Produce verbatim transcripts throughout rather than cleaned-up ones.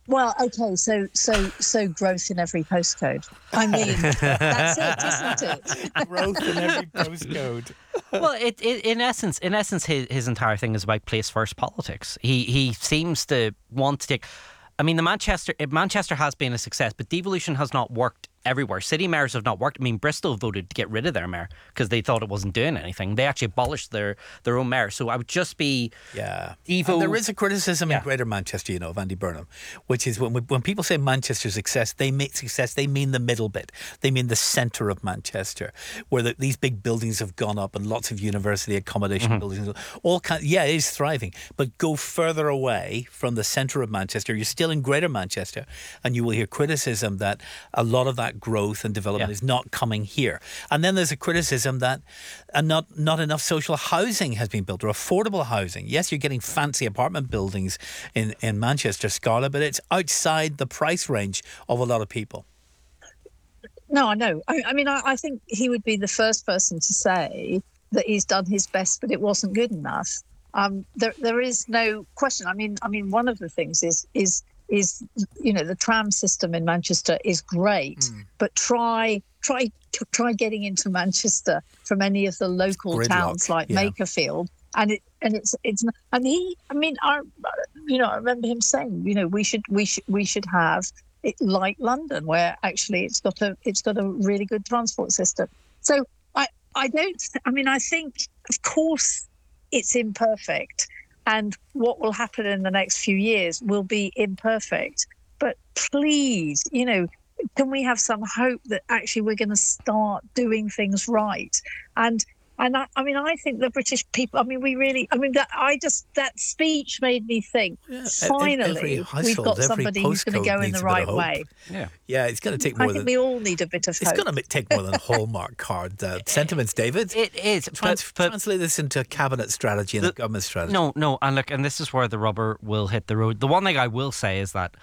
Well, okay, so so so growth in every postcode. I mean, that's it, isn't it? Growth in every postcode. Well, it, it in essence, in essence, his his entire thing is about place first politics. He he seems to want to take. I mean, the Manchester Manchester has been a success, but devolution has not worked everywhere. City mayors have not worked. I mean, Bristol voted to get rid of their mayor because they thought it wasn't doing anything. They actually abolished their, their own mayor. So I would just be... Yeah. Devo- And there is a criticism yeah. in Greater Manchester, you know, of Andy Burnham, which is when we, when people say Manchester success, they make success, they mean the middle bit. They mean the centre of Manchester, where the, these big buildings have gone up and lots of university accommodation mm-hmm. buildings. All kind, yeah, it is thriving. But go further away from the centre of Manchester, you're still in Greater Manchester, and you will hear criticism that a lot of that growth and development yeah. is not coming here. And then there's a criticism that uh, not not enough social housing has been built, or affordable housing. Yes, you're getting fancy apartment buildings in, in Manchester, Scarlett, but it's outside the price range of a lot of people. No, I know. I, I mean, I, I think he would be the first person to say that he's done his best, but it wasn't good enough. Um, there, there is no question. I mean, I mean, one of the things is is is you know the tram system in Manchester is great, mm. but try try try getting into Manchester from any of the local Gridlock. towns like yeah. Makerfield, and it and it's it's and he I mean I you know I remember him saying you know we should we should we should have it like London, where actually it's got a it's got a really good transport system. So I I don't I mean I think of course it's imperfect. And what will happen in the next few years will be imperfect. But please, you know, can we have some hope that actually we're going to start doing things right? And and I, I mean, I think the British people, I mean, we really, I mean, that I just, that speech made me think, yeah, finally, we've got somebody who's going to go in the right way. Yeah, yeah, it's going to take more I think than... we all need a bit of It's hope. going to take more than Hallmark card uh, sentiments, David. It is. Trans- but, but translate this into a cabinet strategy and the, a government strategy. No, no, and look, and this is where the rubber will hit the road. The one thing I will say is that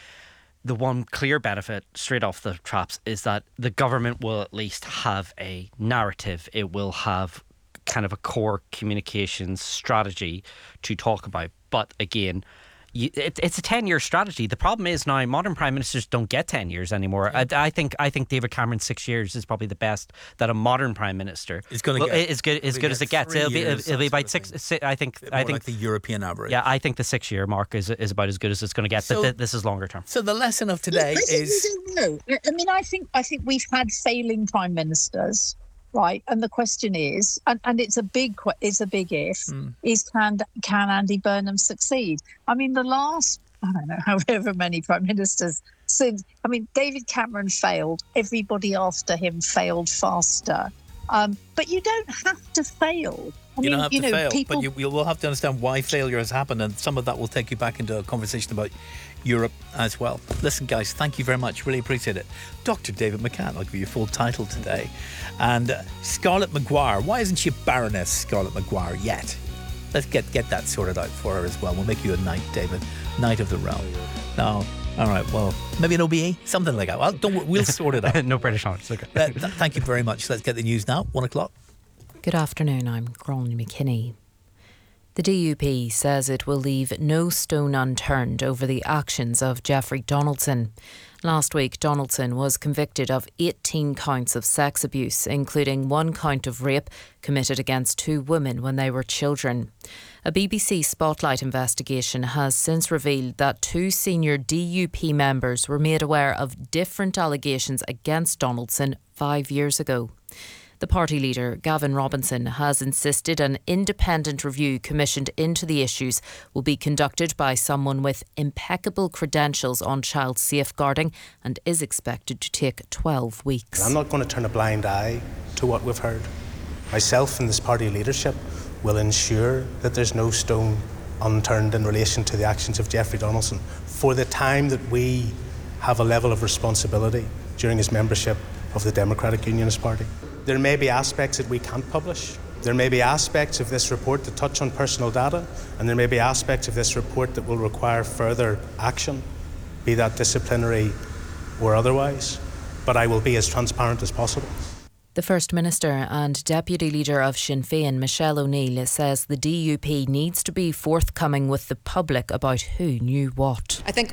the one clear benefit straight off the traps is that the government will at least have a narrative. It will have kind of a core communications strategy to talk about. But again, you, it, it's a ten-year strategy. The problem is now modern prime ministers don't get ten years anymore. I, I think I think David Cameron's six years is probably the best that a modern prime minister is going to well, get. As good as good as it gets. It'll be years, it'll be about six. six I think I think like the European average. Yeah, I think the six-year mark is is about as good as it's going to get. So, but th- this is longer term. So the lesson of today I is. We don't know. I mean, I think I think we've had failing prime ministers. Right, and the question is, and, and it's a big, it's a big if, mm. is can can Andy Burnham succeed? I mean, the last, I don't know, however many prime ministers since, I mean, David Cameron failed. Everybody after him failed faster. Um, but you don't have to fail. I you mean, don't have you to know, fail, people... but you, you will have to understand why failure has happened, and some of that will take you back into a conversation about Europe as well. Listen, guys, thank you very much. Really appreciate it. Doctor David McCann, I'll give you your full title today. And uh, Scarlett Maguire. Why isn't she Baroness Scarlett Maguire yet? Let's get, get that sorted out for her as well. We'll make you a knight, David. Knight of the realm. No. All right, well, maybe an O B E? Something like that. Well, don't, we'll sort it out. No British honours. Okay. uh, th- thank you very much. Let's get the news now. One o'clock. Good afternoon, I'm Gráinne McKinney. The D U P says it will leave no stone unturned over the actions of Jeffrey Donaldson. Last week, Donaldson was convicted of eighteen counts of sex abuse, including one count of rape committed against two women when they were children. A B B C Spotlight investigation has since revealed that two senior D U P members were made aware of different allegations against Donaldson five years ago. The party leader, Gavin Robinson, has insisted an independent review commissioned into the issues will be conducted by someone with impeccable credentials on child safeguarding and is expected to take twelve weeks. I'm not going to turn a blind eye to what we've heard. Myself and this party leadership will ensure that there's no stone unturned in relation to the actions of Jeffrey Donaldson for the time that we have a level of responsibility during his membership of the Democratic Unionist Party. There may be aspects that we can't publish. There may be aspects of this report that touch on personal data, and there may be aspects of this report that will require further action, be that disciplinary or otherwise. But I will be as transparent as possible. The First Minister and Deputy Leader of Sinn Féin, Michelle O'Neill, says the D U P needs to be forthcoming with the public about who knew what. I think